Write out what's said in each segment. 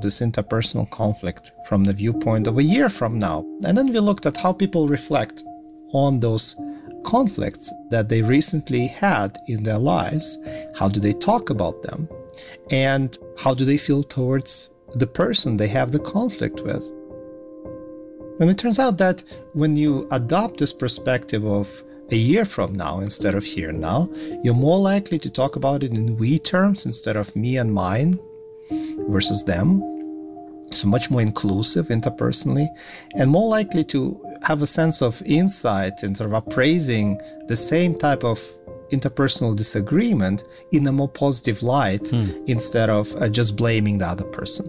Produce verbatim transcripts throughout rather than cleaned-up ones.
about this interpersonal conflict from the viewpoint of a year from now. And then we looked at how people reflect on those conflicts that they recently had in their lives. How do they talk about them? And how do they feel towards the person they have the conflict with? And it turns out that when you adopt this perspective of a year from now instead of here and now, you're more likely to talk about it in we terms instead of me and mine versus them. So much more inclusive interpersonally, and more likely to have a sense of insight and sort of appraising the same type of interpersonal disagreement in a more positive light hmm. instead of uh, just blaming the other person.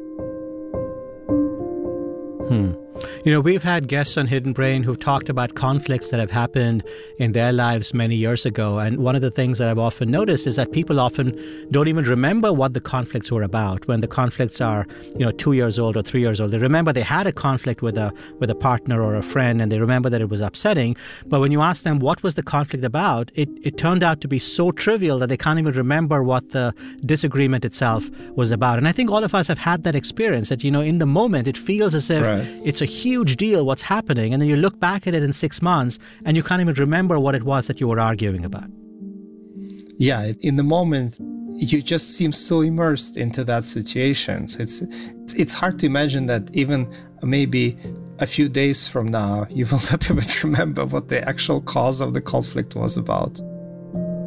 Hmm. You know, we've had guests on Hidden Brain who've talked about conflicts that have happened in their lives many years ago. And one of the things that I've often noticed is that people often don't even remember what the conflicts were about when the conflicts are, you know, two years old or three years old. They remember they had a conflict with a with a partner or a friend, and they remember that it was upsetting. But when you ask them what was the conflict about, it, it turned out to be so trivial that they can't even remember what the disagreement itself was about. And I think all of us have had that experience that, you know, in the moment, it feels as if right. it's a huge deal what's happening, and then you look back at it in six months and you can't even remember what it was that you were arguing about. Yeah, in the moment you just seem so immersed into that situation. So it's it's hard to imagine that even maybe a few days from now you will not even remember what the actual cause of the conflict was about.